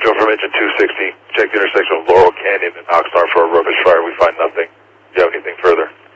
go from engine 260. Check the intersection of Laurel Canyon and Oxnard for a rubbish fire. We find nothing. Do you have anything further?